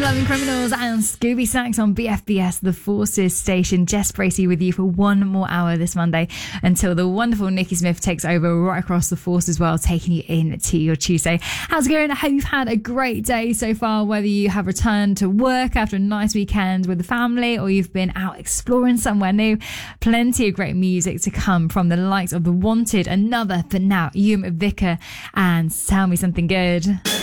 Loving Criminals and Scooby Snacks on BFBS, the Forces station. Jess Bracey with you for one more hour this Monday until the wonderful Nikki Smith takes over right across the Force as well, taking you into your Tuesday. How's it going? I hope you've had a great day so far, whether you have returned to work after a nice weekend with the family or you've been out exploring somewhere new. Plenty of great music to come from the likes of The Wanted, Another, but now Ewan McVicker and Tell Me Something Good.